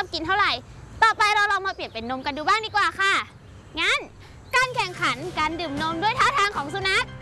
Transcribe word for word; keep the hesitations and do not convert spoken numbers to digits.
กินเท่าไหร่ต่อไปเราลองมาเปลี่ยนเป็นนมกันดูบ้างดีกว่าค่ะงั้นการแข่งขันการดื่มนมด้วยท่าทางของสุนัข